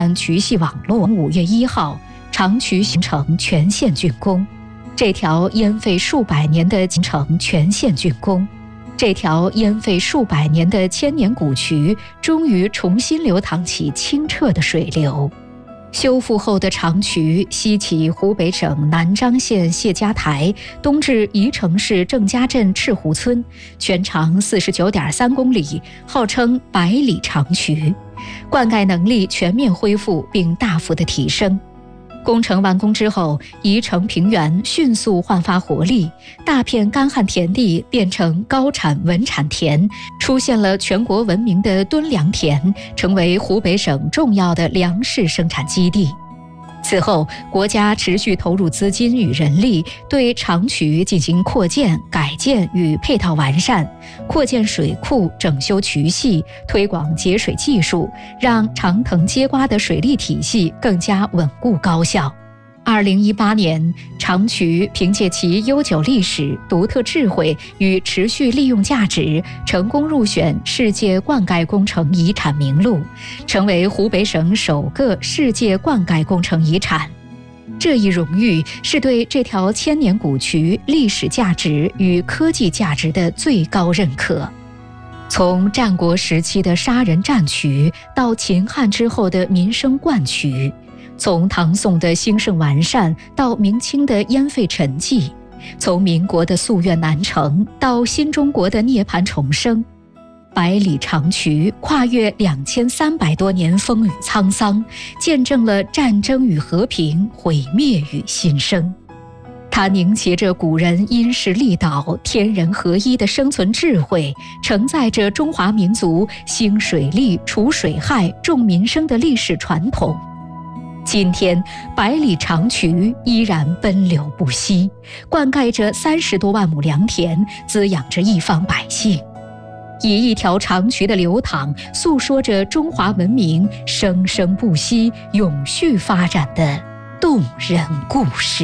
渠系网络5月1号，长渠形成全线竣工。这条淹废数百年的形成全线竣工，这条淹废数百年的千年古渠终于重新流淌起清澈的水流。修复后的长渠西起湖北省南漳县谢家台，东至宜城市郑家镇赤湖村，全长49.3公里，号称100里长渠，灌溉能力全面恢复并大幅的提升。工程完工之后，宜城平原迅速焕发活力，大片干旱田地变成高产稳产田，出现了全国闻名的敦良田，成为湖北省重要的粮食生产基地。此后，国家持续投入资金与人力，对长渠进行扩建、改建与配套完善，扩建水库、整修渠系，推广节水技术，让长藤接瓜的水利体系更加稳固高效。2018年，长渠凭借其悠久历史、独特智慧与持续利用价值，成功入选世界灌溉工程遗产名录，成为湖北省首个世界灌溉工程遗产。这一荣誉是对这条千年古渠历史价值与科技价值的最高认可。从战国时期的杀人战渠，到秦汉之后的民生灌渠，从唐宋的兴盛完善到明清的淹废沉寂，从民国的夙愿难成到新中国的涅槃重生，100里长渠跨越2300多年风雨沧桑，见证了战争与和平、毁灭与新生。它凝结着古人因势利导、天人合一的生存智慧，承载着中华民族兴水利、除水害、重民生的历史传统。今天100里长渠依然奔流不息，灌溉着30多万亩良田，滋养着一方百姓。以一条长渠的流淌，诉说着中华文明生生不息、永续发展的动人故事。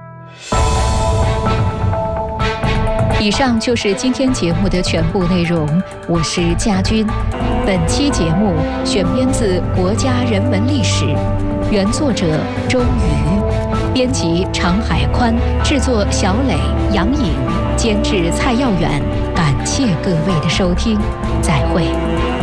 以上就是今天节目的全部内容，我是佳君。本期节目选编自《国家人文历史》，原作者周瑜，编辑常海宽，制作小磊、杨颖，监制蔡耀远。感谢各位的收听，再会。